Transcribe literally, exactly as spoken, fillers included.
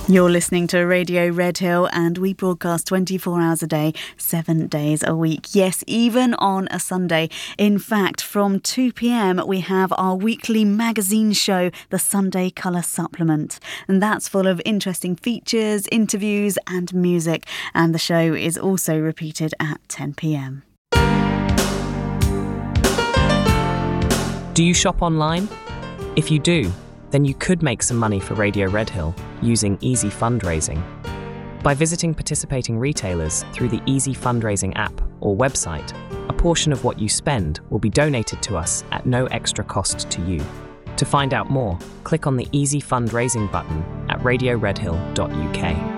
You're listening to Radio Redhill, and we broadcast twenty-four hours a day, seven days a week. Yes, even on a Sunday. In fact, from two p.m, we have our weekly magazine show, the Sunday Colour Supplement. And that's full of interesting features, interviews and music. And the show is also repeated at ten p.m. Do you shop online? If you do, then you could make some money for Radio Redhill using Easy Fundraising. By visiting participating retailers through the Easy Fundraising app or website, a portion of what you spend will be donated to us at no extra cost to you. To find out more, click on the Easy Fundraising button at radio redhill dot U K.